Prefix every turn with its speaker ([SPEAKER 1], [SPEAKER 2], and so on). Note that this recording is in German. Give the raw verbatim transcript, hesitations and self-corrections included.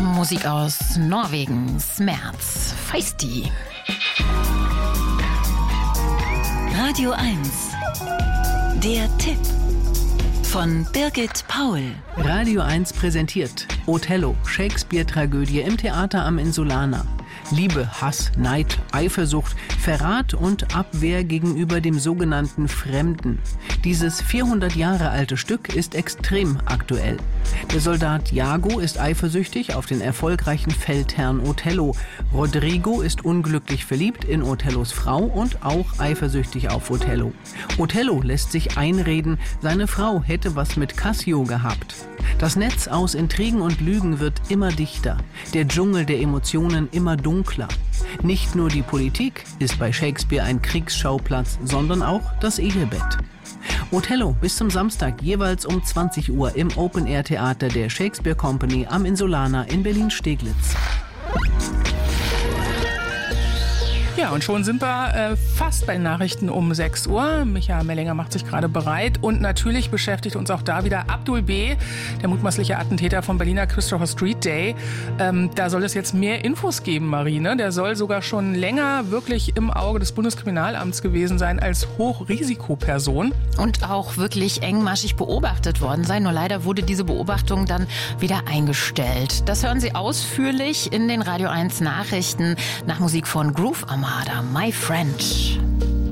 [SPEAKER 1] Musik aus Norwegen, Smerz, Feisty.
[SPEAKER 2] Radio eins, der Tipp von Birgit Paul.
[SPEAKER 3] Radio eins präsentiert Othello, Shakespeare-Tragödie im Theater am Insulaner. Liebe, Hass, Neid, Eifersucht, Verrat und Abwehr gegenüber dem sogenannten Fremden. Dieses vierhundert Jahre alte Stück ist extrem aktuell. Der Soldat Iago ist eifersüchtig auf den erfolgreichen Feldherrn Othello. Rodrigo ist unglücklich verliebt in Othellos Frau und auch eifersüchtig auf Othello. Othello lässt sich einreden, seine Frau hätte was mit Cassio gehabt. Das Netz aus Intrigen und Lügen wird immer dichter, der Dschungel der Emotionen immer dunkler. Nicht nur die Politik ist bei Shakespeare ein Kriegsschauplatz, sondern auch das Ehebett. Othello bis zum Samstag jeweils um zwanzig Uhr im Open-Air-Theater der Shakespeare Company am Insulaner in Berlin-Steglitz.
[SPEAKER 4] Ja, und schon sind wir äh, fast bei den Nachrichten um sechs Uhr. Michael Mellinger macht sich gerade bereit. Und natürlich beschäftigt uns auch da wieder Abdul B., der mutmaßliche Attentäter vom Berliner Christopher Street Day. Ähm, da soll es jetzt mehr Infos geben, Marie. Ne? Der soll sogar schon länger wirklich im Auge des Bundeskriminalamts gewesen sein als Hochrisikoperson.
[SPEAKER 1] Und auch wirklich engmaschig beobachtet worden sein. Nur leider wurde diese Beobachtung dann wieder eingestellt. Das hören Sie ausführlich in den Radio eins Nachrichten nach Musik von Groove Armada, My Friend.